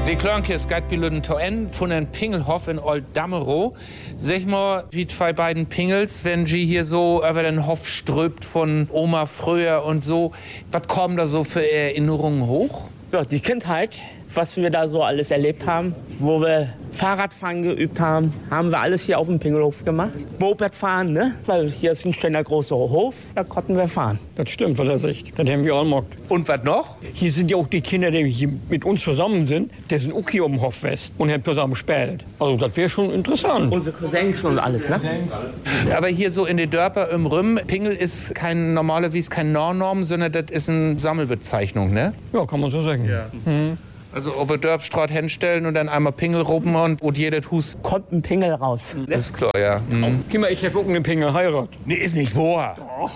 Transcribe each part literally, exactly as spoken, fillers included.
Die Klonkes geht bilden to en von den Pingelhof in Old Damerow. Sag mal, die zwei beiden Pingels, wenn sie hier so über den Hof ströbt von Oma früher und so, was kommen da so für Erinnerungen hoch? Ja, die Kindheit, was wir da so alles erlebt haben, wo wir Fahrradfahren geübt haben, haben wir alles hier auf dem Pingelhof gemacht. Moped fahren, ne? Weil hier ist ein schöner großer Hof, da konnten wir fahren. Das stimmt, was er sagt. Das haben wir auch gemacht. Und was noch? Hier sind ja auch die Kinder, die hier mit uns zusammen sind, die sind auch hier um den Hof West und haben zusammen gespielt. Also das wäre schon interessant. Unsere Cousins und alles, ne? Aber hier so in den Dörper im Rüm, Pingel ist kein normale, wie es kein Nornorm, sondern das ist eine Sammelbezeichnung, ne? Ja, kann man so sagen. Ja. Mhm. Also ob wir Dörpstraat hinstellen und dann einmal Pingel rufen und, und jedes Hus. Kommt ein Pingel raus. Das ist klar, ja. Mhm. Guck mal, ich habe auch einen Pingel heiratet. Nee, ist nicht wahr.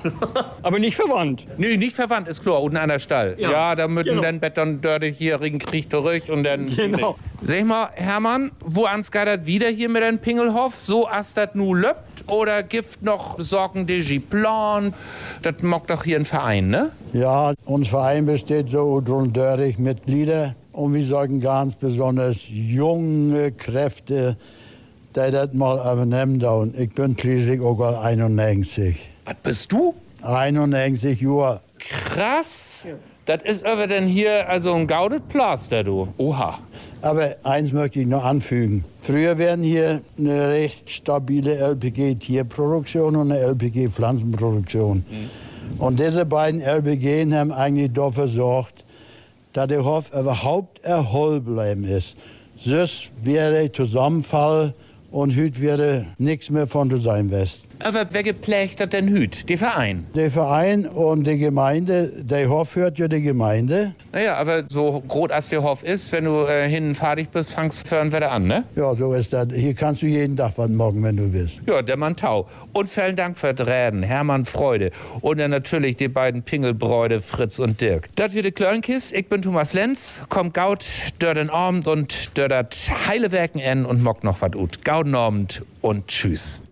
Aber nicht verwandt. Nee, nicht verwandt, ist klar, unten an der Stall. Ja, Ja, da müssen genau. dann Bett dann dörte hier Regen kriegt zurück und dann. Genau. Sag mal, Hermann, wo ans geht das wieder hier mit dem Pingelhof? So as das nu löppt oder gibt noch Sorgen de Plan? Das mag doch hier ein Verein, ne? Ja, unser Verein besteht so rund dreißig Mitglieder. Und wir sagen ganz besonders junge Kräfte, die das mal übernehmen. Und ich bin schließlich auch mal einundneunzig. Was bist du? einundneunzig Jahre. Krass. Ja. Das ist aber denn hier also ein gaudet Plaster, du. Oha. Aber eins möchte ich noch anfügen. Früher werden hier eine recht stabile L P G-Tierproduktion und eine L P G-Pflanzenproduktion. Mhm. Und diese beiden L P G haben eigentlich dafür gesorgt, dass der Hof überhaupt erholt bleiben ist. Sonst wäre der Zusammenfall und hüt wäre nichts mehr von zu sein West. Aber wer gepflegt hat denn hüt? Der Verein? Der Verein und die Gemeinde, der Hof hört ja die Gemeinde. Naja, aber so groß als der Hof ist, wenn du äh, hinten fertig bist, fangst du wieder an, ne? Ja, so ist das. Hier kannst du jeden Tag was machen, wenn du willst. Ja, der Mann Tau. Und vielen Dank für das Reden, Hermann Freude. Und dann natürlich die beiden Pingelbräude, Fritz und Dirk. Das wird die Klörnkis. Ich bin Thomas Lenz. Kommt gaut, dör den Abend und dör dat heile Werken en und mock noch wat ut. Gauden Abend und tschüss.